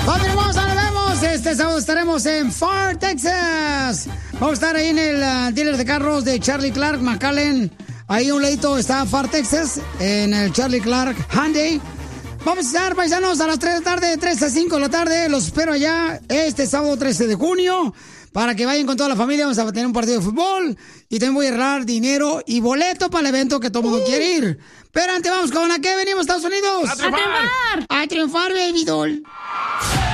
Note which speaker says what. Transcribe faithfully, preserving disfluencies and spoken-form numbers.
Speaker 1: ¡Familia hermosa, nos vemos! Este sábado estaremos en Far, Texas. Vamos a estar ahí en el uh, dealer de carros de Charlie Clark, McAllen. Ahí a un ladito está Far, Texas, en el Charlie Clark Hyundai. Vamos a estar, paisanos, a las tres de la tarde, de tres a cinco de la tarde. Los espero allá este sábado trece de junio. Para que vayan con toda la familia, vamos a tener un partido de fútbol. Y también voy a regalar dinero y boleto para el evento que todo el mundo uh. quiere ir. Pero antes vamos con la que venimos, Estados Unidos.
Speaker 2: ¡A triunfar!
Speaker 1: ¡A triunfar, baby doll!